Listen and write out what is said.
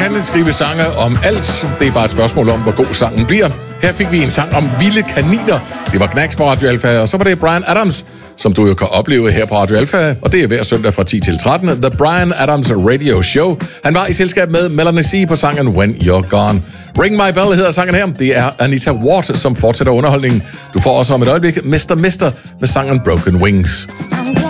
kan skrive sange om alt. Det er bare et spørgsmål om, hvor god sangen bliver. Her fik vi en sang om vilde kaniner. Det var Knacks på Radio Alpha, og så var det Bryan Adams, som du jo kan opleve her på Radio Alpha, og det er hver søndag fra 10 til 13. The Bryan Adams Radio Show. Han var i selskab med Melanie C. på sangen When You're Gone. Ring My Bell hedder sangen her. Det er Anita Ward, som fortsætter underholdningen. Du får også om et øjeblik Mr. med sangen Broken Wings.